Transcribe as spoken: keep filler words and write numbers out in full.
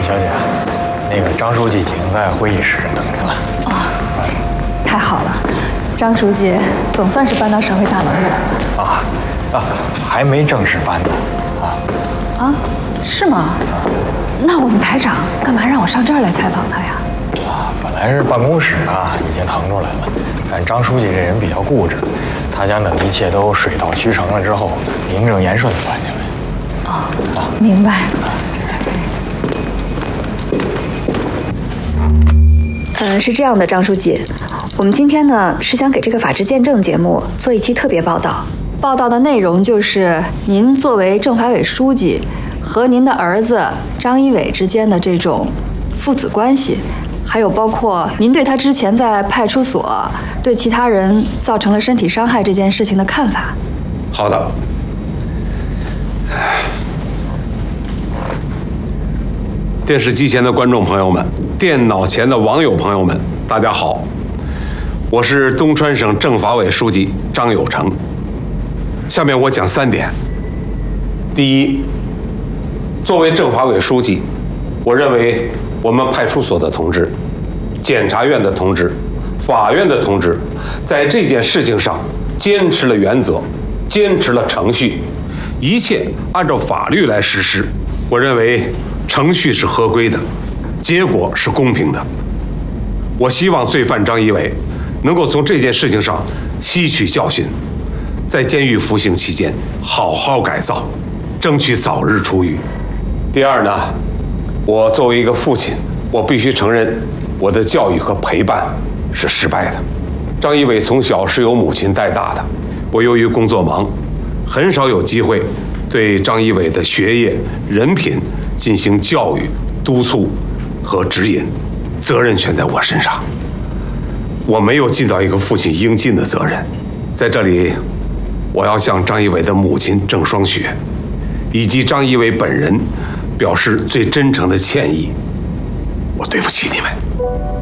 李小姐，那个张书记已经在会议室等着了。 哦，太好了，张书记总算是搬到省委大楼里来了。 啊啊，还没正式搬呢。啊啊，是吗？那我们台长干嘛让我上这儿来采访他呀？ 啊，本来是办公室啊已经腾出来了，但张书记这人比较固执，他想等一切都水到渠成了之后，名正言顺地搬进来。 哦，明白。呃，是这样的，张书记，我们今天呢是想给这个法治见证节目做一期特别报道。报道的内容就是您作为政法委书记和您的儿子张一伟之间的这种父子关系，还有包括您对他之前在派出所对其他人造成了身体伤害这件事情的看法。 好的。电视机前的观众朋友们，电脑前的网友朋友们，大家好，我是东川省政法委书记张有成。下面我讲三点。第一，作为政法委书记，我认为我们派出所的同志、检察院的同志、法院的同志，在这件事情上坚持了原则，坚持了程序，一切按照法律来实施。我认为程序是合规的，结果是公平的。我希望罪犯张一伟能够从这件事情上吸取教训，在监狱服刑期间好好改造，争取早日出狱。第二呢，我作为一个父亲，我必须承认我的教育和陪伴是失败的。张一伟从小是由母亲带大的，我由于工作忙，很少有机会对张一伟的学业、人品进行教育、督促和指引，责任全在我身上。我没有尽到一个父亲应尽的责任。在这里，我要向张一伟的母亲郑双雪以及张一伟本人表示最真诚的歉意。我对不起你们。